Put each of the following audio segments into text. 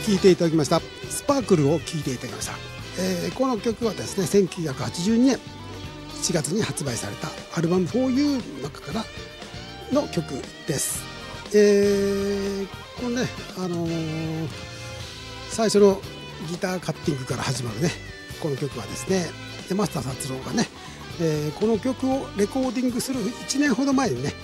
聴いていただきましたスパークルを聴いていただきました。この曲はですね1982年4月に発売されたアルバム For You の中からの曲です。このね最初のギターカッティングから始まるねこの曲はですね山下達郎がね、この曲をレコーディングする1年ほど前にね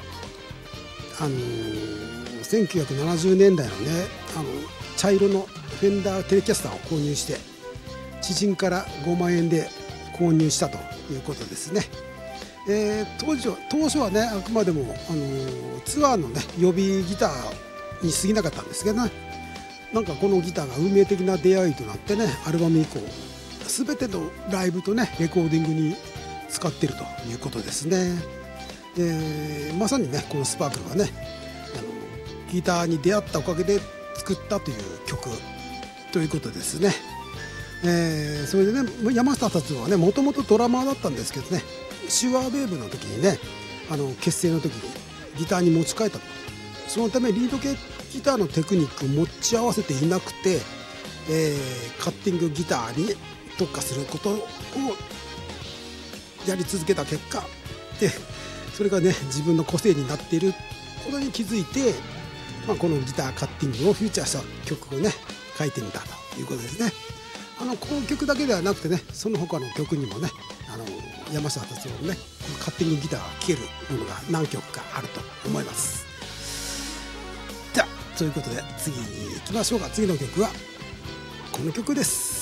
1970年代のね茶色のフェンダーテレキャスターを購入して知人から5万円で購入したということですね。当初はねあくまでもツアーのね予備ギターに過ぎなかったんですけどね、なんかこのギターが運命的な出会いとなってねアルバム以降全てのライブとねレコーディングに使っているということですね。まさにねこのスパークルはねギターに出会ったおかげで作ったという曲ということですね。それでね山下達郎はねもともとドラマーだったんですけどねシュワーベーブの時にね結成の時にギターに持ち替えたと。そのためリード系ギターのテクニックを持ち合わせていなくて、カッティングギターに特化することをやり続けた結果でそれがね自分の個性になっていることに気づいて、このギターカッティングをフューチャーした曲をね書いてみたということですね。この曲だけではなくてねその他の曲にもね山下達郎のねこのカッティングギターが聴けるものが何曲かあると思います。じゃあということで次に行きましょうか。次の曲はこの曲です。